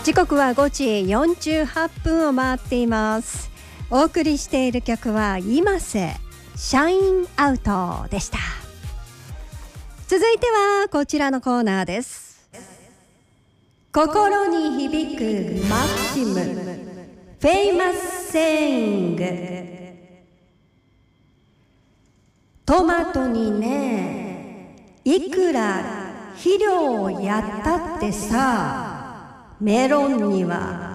時刻は5時48分を回っています。お送りしている曲は今瀬シャインアウトでした。続いてはこちらのコーナーです。心に響くマキシムフェイマスセイング。トマトにね、いくら肥料をやったってさ、メロンには